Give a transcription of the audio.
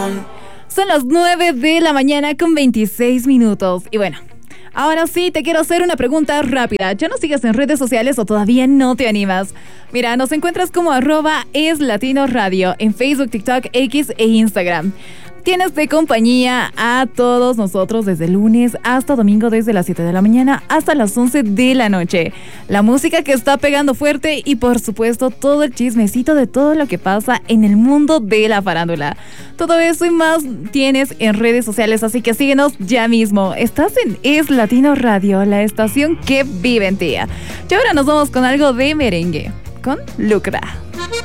Son las 9 de la mañana con 26 minutos. Y bueno, ahora sí te quiero hacer una pregunta rápida. ¿Ya nos sigues en redes sociales o todavía no te animas? Mira, nos encuentras como @eslatinoradio en Facebook, TikTok, X e Instagram. Tienes de compañía a todos nosotros desde lunes hasta domingo, desde las 7 de la mañana hasta las 11 de la noche. La música que está pegando fuerte y por supuesto todo el chismecito de todo lo que pasa en el mundo de la farándula. Todo eso y más tienes en redes sociales, así que síguenos ya mismo. Estás en Es Latino Radio, la estación que vive en ti. Y ahora nos vamos con algo de merengue, con Lucra.